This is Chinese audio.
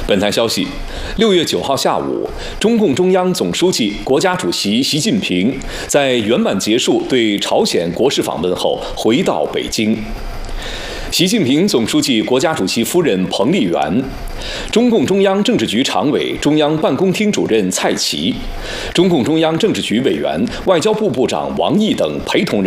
本台消息，6月9号下午，中共中央总书记、国家主席习近平在圆满结束对朝鲜国事访问后，回到北京。习近平总书记、国家主席夫人彭丽媛，中共中央政治局常委、中央办公厅主任蔡奇，中共中央政治局委员、外交部部长王毅等陪同人